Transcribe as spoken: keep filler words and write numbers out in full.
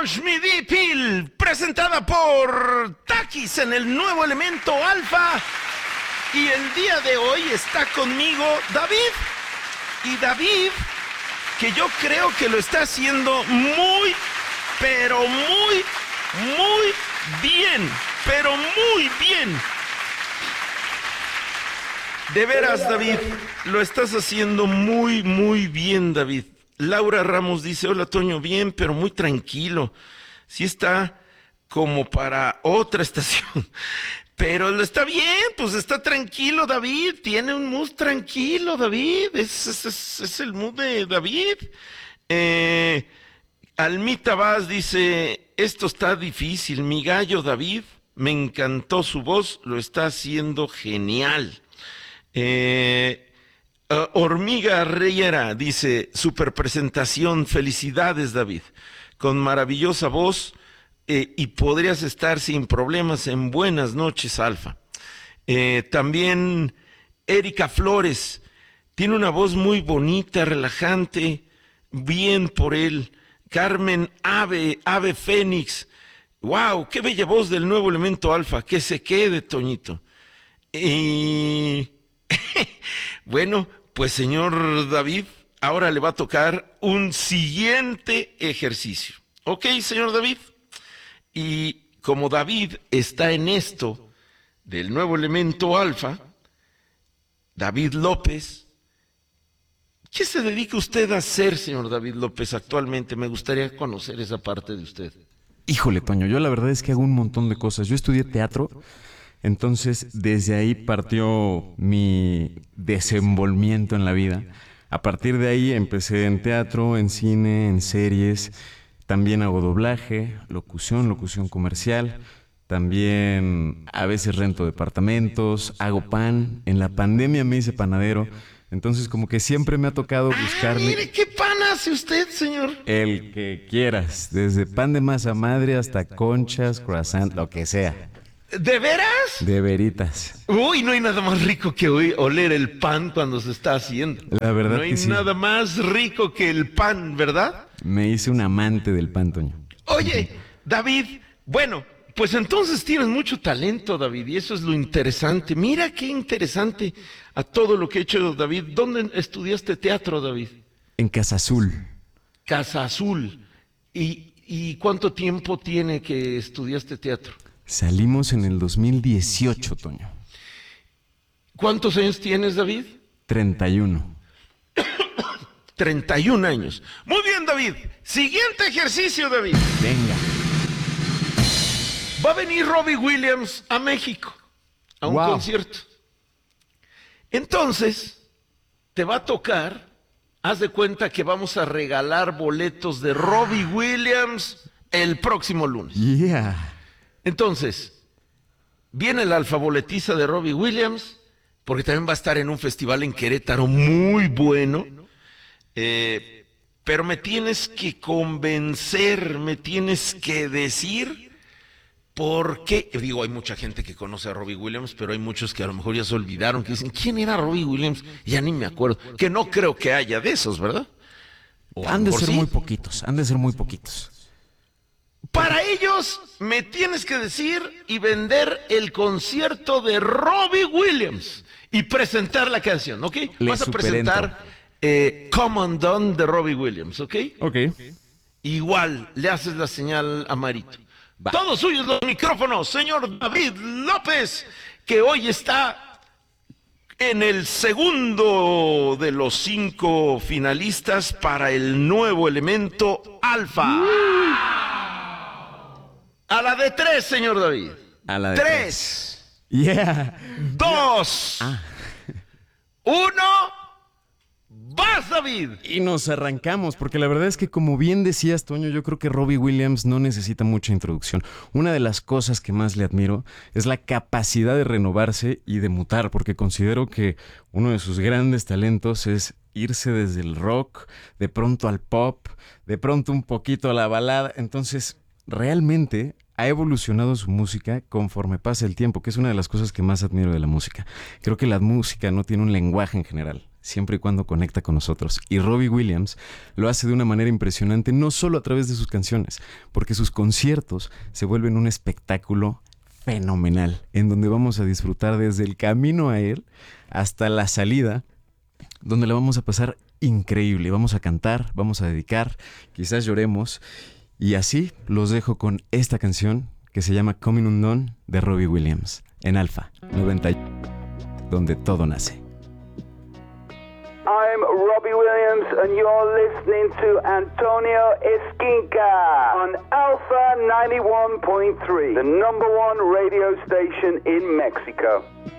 Launch Me Deep Hill, presentada por Takis en el nuevo Elemento Alfa. Y el día de hoy está conmigo David. Y David, que yo creo que lo está haciendo muy, pero muy, muy bien. Pero muy bien. De veras, David, lo estás haciendo muy, muy bien, David. Laura Ramos dice, hola, Toño, bien, pero muy tranquilo. Sí está como para otra estación. Pero lo está bien, pues está tranquilo, David. Tiene un mood tranquilo, David. Es, es, es, es el mood de David. Eh, Almita Vaz dice, esto está difícil. Mi gallo David, me encantó su voz, lo está haciendo genial. Eh, uh, Hormiga Reyera dice, super presentación, felicidades David, con maravillosa voz eh, y podrías estar sin problemas en Buenas Noches Alfa. Eh, también Erika Flores, tiene una voz muy bonita, relajante, bien por él. Carmen Ave, Ave Fénix, wow, qué bella voz del nuevo Elemento Alfa, que se quede, Toñito. Y... bueno, pues señor David, ahora le va a tocar un siguiente ejercicio. ¿Ok, señor David? Y como David está en esto del nuevo Elemento Alfa, David López, ¿qué se dedica usted a hacer, señor David López, actualmente? Me gustaría conocer esa parte de usted. Híjole, Toño, yo la verdad es que hago un montón de cosas. Yo estudié teatro. Entonces, desde ahí partió mi desenvolvimiento en la vida. A partir de ahí empecé en teatro, en cine, en series. También hago doblaje, locución, locución comercial. También a veces rento departamentos, hago pan. En la pandemia me hice panadero. Entonces, como que siempre me ha tocado buscarle... Ah, mire, ¿qué pan hace usted, señor? El que quieras. Desde pan de masa madre hasta conchas, croissant, lo que sea. ¿De veras? De veritas. Uy, no hay nada más rico que oler el pan cuando se está haciendo. La verdad no hay que sí. nada más rico que el pan, ¿verdad? Me hice un amante del pan, Toño. Oye, David, bueno, pues entonces tienes mucho talento, David, y eso es lo interesante. Mira qué interesante a todo lo que ha hecho David. ¿Dónde estudiaste teatro, David? En Casa Azul. Casa Azul. ¿Y, y cuánto tiempo tiene que estudiaste teatro? Salimos en el dos mil dieciocho, Toño. ¿Cuántos años tienes, David? treinta y uno. treinta y un años. Muy bien, David. Siguiente ejercicio, David. Venga. Va a venir Robbie Williams a México, a un Wow. concierto. Entonces, te va a tocar, haz de cuenta que vamos a regalar boletos de Robbie Williams el próximo lunes. Yeah. Entonces, viene la alfaboletiza de Robbie Williams, porque también va a estar en un festival en Querétaro muy bueno. Eh, pero me tienes que convencer, me tienes que decir por qué. Digo, hay mucha gente que conoce a Robbie Williams, pero hay muchos que a lo mejor ya se olvidaron, que dicen, ¿quién era Robbie Williams? Ya ni me acuerdo. Que no creo que haya de esos, ¿verdad? O Han de por ser sí. muy poquitos, han de ser muy poquitos. Para ellos me tienes que decir y vender el concierto de Robbie Williams y presentar la canción, ¿ok? Le Vas a superentro. presentar eh, Come Undone de Robbie Williams, ¿ok? Ok. Igual le haces la señal a Marito. Va. Todos suyos los micrófonos, señor David López, que hoy está en el segundo de los cinco finalistas para el nuevo Elemento Alfa. A la de tres, señor David. A la de tres, Yeah. dos, Ah. uno. ¡Vas, David! Y nos arrancamos, porque la verdad es que, como bien decías, Toño, yo creo que Robbie Williams no necesita mucha introducción. Una de las cosas que más le admiro es la capacidad de renovarse y de mutar, porque considero que uno de sus grandes talentos es irse desde el rock, de pronto al pop, de pronto un poquito a la balada. Entonces, realmente ha evolucionado su música conforme pasa el tiempo, que es una de las cosas que más admiro de la música. Creo que la música no tiene un lenguaje en general. siempre y cuando conecta con nosotros. Y Robbie Williams lo hace de una manera impresionante, no solo a través de sus canciones, porque sus conciertos se vuelven un espectáculo fenomenal, en donde vamos a disfrutar desde el camino a él hasta la salida, donde la vamos a pasar increíble. Vamos a cantar, vamos a dedicar, quizás lloremos, y así los dejo con esta canción que se llama Coming Undone de Robbie Williams, en Alfa noventa, donde todo nace. I'm Robbie Williams and you're listening to Antonio Esquinca on Alpha ninety-one point three, the number one radio station in Mexico.